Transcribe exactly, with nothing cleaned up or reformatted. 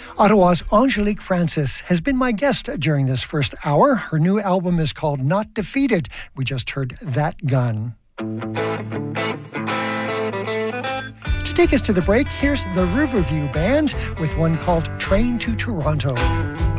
Ottawa's Angelique Francis has been my guest during this first hour. Her new album is called Not Defeated. We just heard That Gun. To take us to the break, here's the Riverview Band with one called Train to Toronto.